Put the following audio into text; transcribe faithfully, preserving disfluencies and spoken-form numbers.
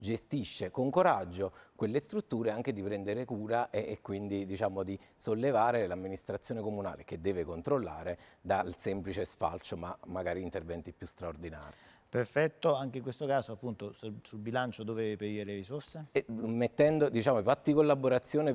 gestisce con coraggio quelle strutture, anche di prendere cura e, e quindi diciamo di sollevare l'amministrazione comunale, che deve controllare, dal semplice sfalcio, ma magari interventi più straordinari. Perfetto, anche in questo caso appunto sul, sul bilancio dove reperire le risorse? E mettendo diciamo, i patti di collaborazione